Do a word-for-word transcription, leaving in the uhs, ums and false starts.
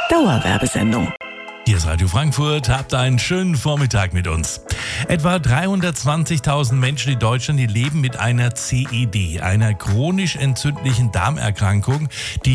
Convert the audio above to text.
Dauerwerbesendung. Hier ist Radio Frankfurt, habt einen schönen Vormittag mit uns. Etwa dreihundertzwanzigtausend Menschen in Deutschland, die leben mit einer C E D, einer chronisch entzündlichen Darmerkrankung, die